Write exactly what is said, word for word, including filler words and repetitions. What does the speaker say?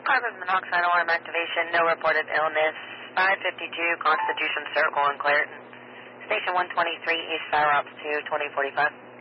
Carbon monoxide alarm activation, no reported illness. five fifty-two Constitution Circle in Clairton. Station one twenty-three East Fire Ops two, twenty forty-five.